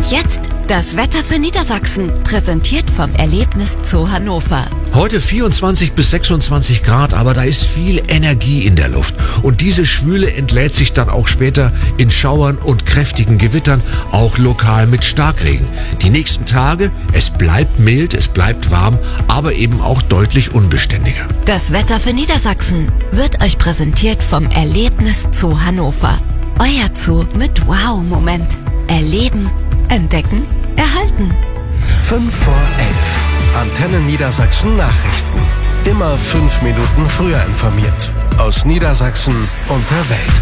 Und jetzt das Wetter für Niedersachsen, präsentiert vom Erlebnis Zoo Hannover. Heute 24 bis 26 Grad, aber da ist viel Energie in der Luft. Und diese Schwüle entlädt sich dann auch später in Schauern und kräftigen Gewittern, auch lokal mit Starkregen. Die nächsten Tage, es bleibt mild, es bleibt warm, aber eben auch deutlich unbeständiger. Das Wetter für Niedersachsen wird euch präsentiert vom Erlebnis Zoo Hannover. Euer Zoo mit Wow-Moment. Erleben, entdecken, erhalten. 5 vor 11. Antenne Niedersachsen Nachrichten. Immer 5 Minuten früher informiert. Aus Niedersachsen und der Welt.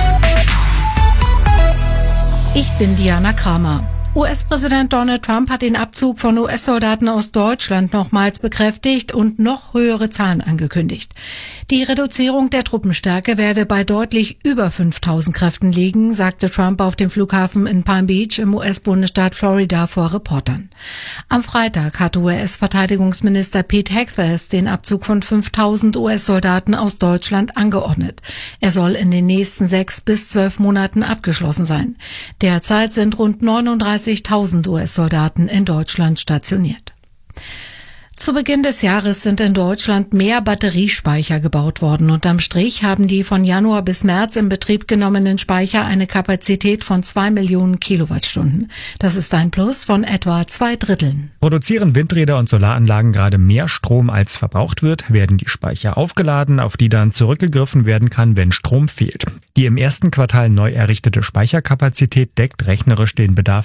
Ich bin Diana Kramer. US-Präsident Donald Trump hat den Abzug von US-Soldaten aus Deutschland nochmals bekräftigt und noch höhere Zahlen angekündigt. Die Reduzierung der Truppenstärke werde bei deutlich über 5.000 Kräften liegen, sagte Trump auf dem Flughafen in Palm Beach im US-Bundesstaat Florida vor Reportern. Am Freitag hatte US-Verteidigungsminister Pete Hegseth den Abzug von 5.000 US-Soldaten aus Deutschland angeordnet. Er soll in den nächsten 6 bis 12 Monaten abgeschlossen sein. Derzeit sind rund 39.000 US-Soldaten in Deutschland stationiert. Zu Beginn des Jahres sind in Deutschland mehr Batteriespeicher gebaut worden. Unterm Strich haben die von Januar bis März in Betrieb genommenen Speicher eine Kapazität von 2 Millionen Kilowattstunden. Das ist ein Plus von etwa 2/3. Produzieren Windräder und Solaranlagen gerade mehr Strom als verbraucht wird, werden die Speicher aufgeladen, auf die dann zurückgegriffen werden kann, wenn Strom fehlt. Die im ersten Quartal neu errichtete Speicherkapazität deckt rechnerisch den Bedarf